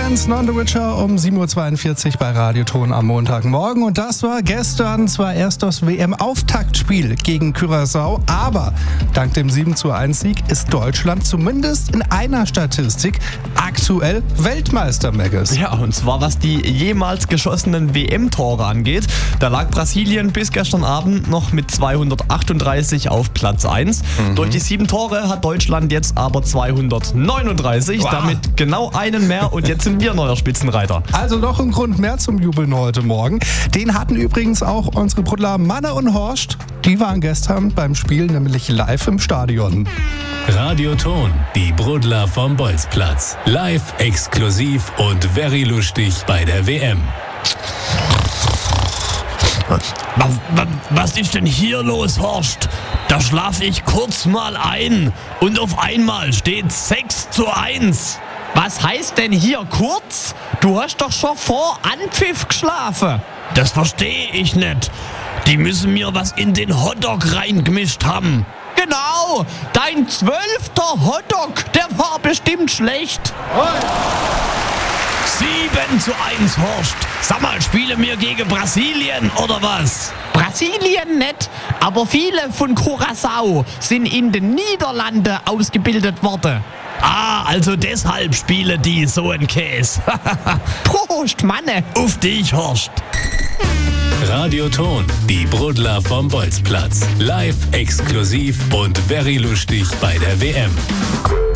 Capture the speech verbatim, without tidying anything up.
Dance, Non The Witcher um sieben Uhr zweiundvierzig bei Radioton am Montagmorgen. Und das war gestern zwar erst das W M-Auftaktspiel gegen Curaçao, aber dank dem sieben zu eins Sieg ist Deutschland zumindest in einer Statistik aktuell Weltmeister, Megges. Ja, und zwar was die jemals geschossenen W M-Tore angeht. Da lag Brasilien bis gestern Abend noch mit zweihundertachtunddreißig auf Platz eins. Mhm. Durch die sieben Tore hat Deutschland jetzt aber zweihundertneununddreißig, wow. Damit genau einen mehr und jetzt sind wir neuer Spitzenreiter. Also noch ein Grund mehr zum Jubeln heute Morgen. Den hatten übrigens auch unsere Brudler Manne und Horst. Die waren gestern beim Spiel nämlich live im Stadion. Radioton, die Brudler vom Bolzplatz. Live, exklusiv und very lustig bei der W M. Was, was, was ist denn hier los, Horst? Da schlaf ich kurz mal ein und auf einmal steht sechs zu eins. Was heißt denn hier kurz? Du hast doch schon vor Anpfiff geschlafen. Das verstehe ich nicht. Die müssen mir was in den Hotdog reingemischt haben. Genau, dein zwölfter Hotdog, der war bestimmt schlecht. sieben zu eins, Horst. Sag mal, spielen wir gegen Brasilien oder was? Brasilien nicht, aber viele von Curaçao sind in den Niederlanden ausgebildet worden. Ah, also deshalb spielen die so ein Käse. Prost, Manne. Auf dich, Horst. Radioton, die Brudler vom Bolzplatz. Live, exklusiv und very lustig bei der W M.